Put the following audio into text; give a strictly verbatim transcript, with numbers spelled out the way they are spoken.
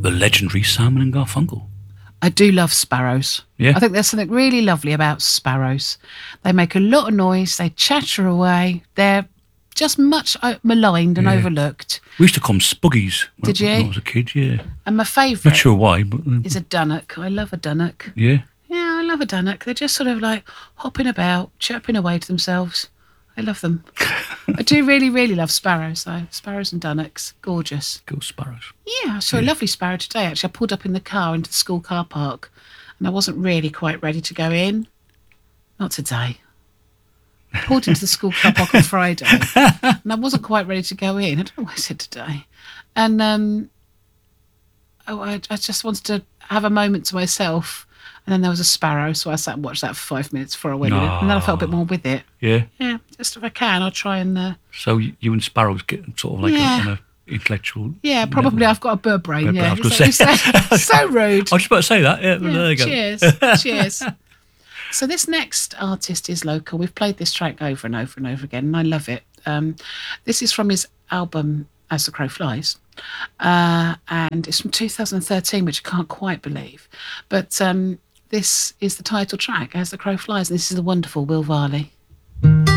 the legendary Simon and Garfunkel. I do love sparrows. Yeah. I think there's something really lovely about sparrows. They make a lot of noise. They chatter away. They're just much uh, maligned and Yeah. overlooked. We used to call them spuggies when, Did you? when I was a kid, yeah. And my Not favourite sure why, but uh, is a dunnock. I love a dunnock. yeah. Yeah, I love a dunnock. They're just sort of like hopping about, chirping away to themselves. I love them. I do really, really love sparrows, though. Sparrows and dunnocks. Gorgeous. Go sparrows. Yeah, I saw a lovely sparrow today, actually. I pulled up in the car into the school car park and I wasn't really quite ready to go in. Not today. I pulled into the school car park on Friday and I wasn't quite ready to go in. I don't know why I said today. And um, oh, I, I just wanted to have a moment to myself. And then there was a sparrow, so I sat and watched that for five minutes before I went in. And then I felt a bit more with it. Yeah. Yeah, just if I can, I'll try and... Uh, So you, you and sparrows get sort of like Yeah. a, on a intellectual... yeah, probably level. I've got a bird brain, Bird- yeah. I was gonna So- say. so, so rude. I was just about to say that. Yeah, but Yeah, there you go. cheers, cheers. So this next artist is local. We've played this track over and over and over again, and I love it. Um, this is from his album As the Crow Flies, uh, and it's from two thousand thirteen, which I can't quite believe. But um, this is the title track, As the Crow Flies, and this is the wonderful Will Varley.